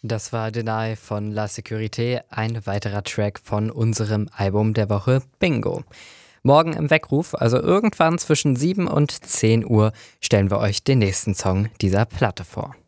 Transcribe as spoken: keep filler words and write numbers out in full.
Das war Deny von La Sécurité, ein weiterer Track von unserem Album der Woche Bingo. Morgen im Weckruf, also irgendwann zwischen sieben und zehn Uhr, stellen wir euch den nächsten Song dieser Platte vor.